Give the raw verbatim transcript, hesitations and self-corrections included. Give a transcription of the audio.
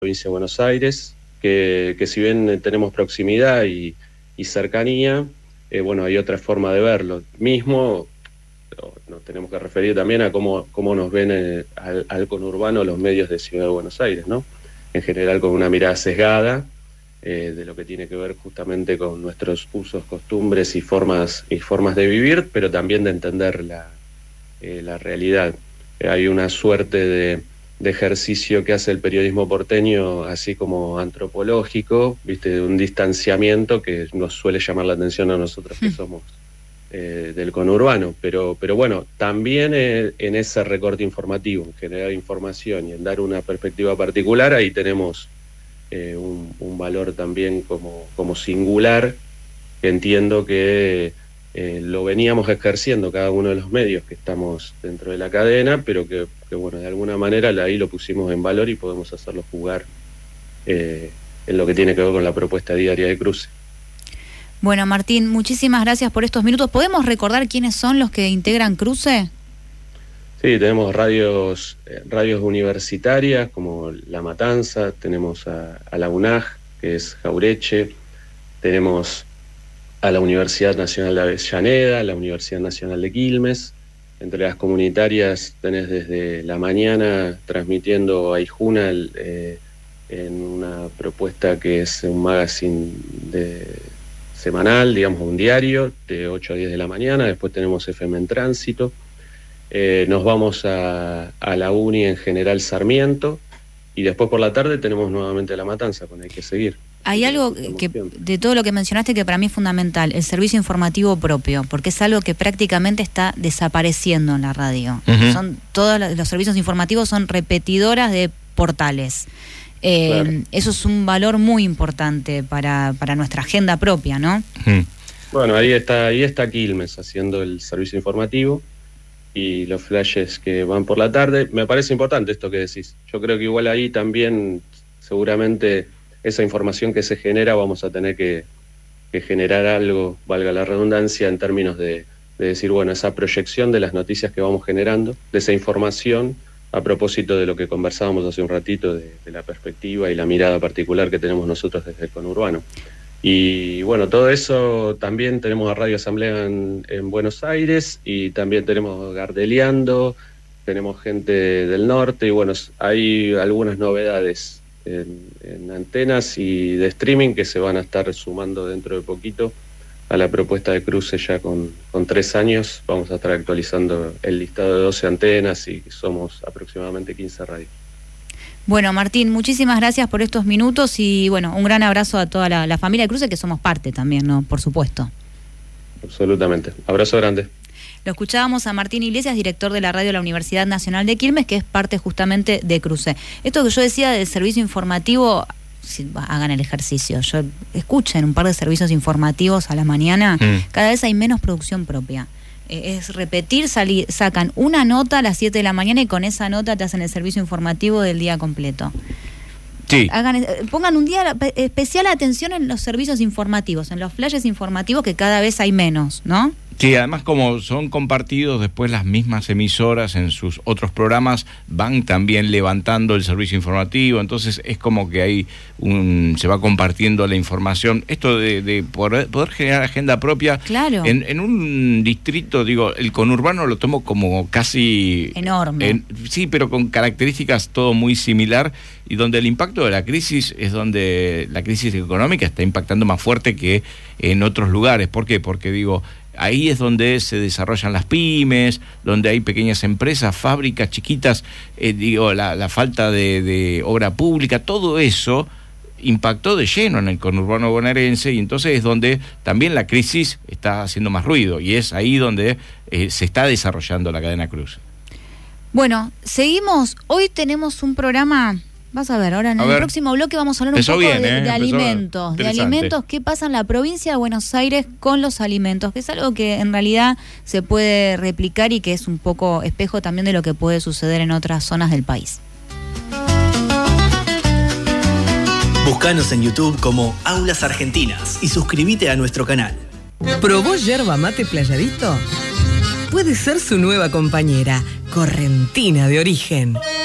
provincia de Buenos Aires, que, que si bien tenemos proximidad y, y cercanía, eh, bueno, hay otra forma de verlo. Mismo nos tenemos que referir también a cómo, cómo nos ven eh, al, al conurbano los medios de Ciudad de Buenos Aires, ¿no? En general con una mirada sesgada eh, de lo que tiene que ver justamente con nuestros usos, costumbres y formas, y formas de vivir, pero también de entender la, eh, la realidad. Eh, hay una suerte de... de ejercicio que hace el periodismo porteño, así como antropológico, viste, de un distanciamiento que nos suele llamar la atención a nosotros que somos eh, del conurbano, pero, pero bueno, también eh, en ese recorte informativo, en generar información y en dar una perspectiva particular, ahí tenemos eh, un, un valor también como, como singular, que entiendo que Eh, lo veníamos ejerciendo cada uno de los medios que estamos dentro de la cadena, pero que, que bueno, de alguna manera ahí lo pusimos en valor y podemos hacerlo jugar eh, en lo que tiene que ver con la propuesta diaria de Cruce. Bueno, Martín, muchísimas gracias por estos minutos. ¿Podemos recordar quiénes son los que integran Cruce? Sí, tenemos radios, eh, radios universitarias como La Matanza, tenemos a, a la U N A G, que es Jaureche, tenemos a la Universidad Nacional de Avellaneda, a la Universidad Nacional de Quilmes. Entre las comunitarias tenés desde la mañana transmitiendo a Ijuna eh, en una propuesta que es un magazine de, semanal, digamos un diario, de ocho a diez de la mañana. Después tenemos F M en Tránsito. Eh, nos vamos a, a la Uni en General Sarmiento. Y después por la tarde tenemos nuevamente La Matanza, con Hay que Seguir. Hay algo que, de todo lo que mencionaste, que para mí es fundamental, el servicio informativo propio, porque es algo que prácticamente está desapareciendo en la radio. Uh-huh. Son todos los servicios informativos son repetidoras de portales. Eh, claro. Eso es un valor muy importante para, para nuestra agenda propia, ¿no? Uh-huh. Bueno, ahí está, ahí está Quilmes haciendo el servicio informativo y los flashes que van por la tarde. Me parece importante esto que decís. Yo creo que igual ahí también seguramente esa información que se genera vamos a tener que, que generar algo, valga la redundancia, en términos de, de decir, bueno, esa proyección de las noticias que vamos generando, de esa información, a propósito de lo que conversábamos hace un ratito, de, de la perspectiva y la mirada particular que tenemos nosotros desde el conurbano. Y bueno, todo eso también tenemos a Radio Asamblea en, en Buenos Aires y también tenemos Gardeliando, tenemos gente del norte y bueno, hay algunas novedades En, en antenas y de streaming que se van a estar sumando dentro de poquito a la propuesta de Cruce. Ya con, con tres años vamos a estar actualizando el listado de doce antenas y somos aproximadamente quince radios. Bueno, Martín, muchísimas gracias por estos minutos y bueno, un gran abrazo a toda la, la familia de Cruce, que somos parte también, ¿no? Por supuesto. Absolutamente. Abrazo grande. Lo escuchábamos a Martín Iglesias, director de la radio de la Universidad Nacional de Quilmes, que es parte justamente de Cruce. Esto que yo decía del servicio informativo, si hagan el ejercicio, yo escuchen un par de servicios informativos a la mañana, mm. cada vez hay menos producción propia. Eh, es repetir, salir, sacan una nota a las siete de la mañana y con esa nota te hacen el servicio informativo del día completo. Sí. Hagan, pongan un día especial atención en los servicios informativos, en los flashes informativos, que cada vez hay menos, ¿no? Sí, además como son compartidos después las mismas emisoras en sus otros programas, van también levantando el servicio informativo, entonces es como que hay un, se va compartiendo la información. Esto de, de poder, poder generar agenda propia, claro. en, en un distrito, digo, el conurbano lo tomo como casi... enorme. En, sí, pero con características todo muy similar, y donde el impacto de la crisis es donde la crisis económica está impactando más fuerte que en otros lugares. ¿Por qué? Porque digo... ahí es donde se desarrollan las pymes, donde hay pequeñas empresas, fábricas chiquitas, eh, digo, la, la falta de, de obra pública, todo eso impactó de lleno en el conurbano bonaerense y entonces es donde también la crisis está haciendo más ruido y es ahí donde eh, se está desarrollando la cadena Cruce. Bueno, seguimos. Hoy tenemos un programa... Vas a ver, ahora en a el ver. próximo bloque vamos a hablar un poco bien, de, eh, de alimentos, de alimentos, qué pasa en la provincia de Buenos Aires con los alimentos, que es algo que en realidad se puede replicar y que es un poco espejo también de lo que puede suceder en otras zonas del país. Búscanos en YouTube como Aulas Argentinas y suscríbete a nuestro canal. ¿Probó yerba mate Playadito? Puede ser su nueva compañera, correntina de origen.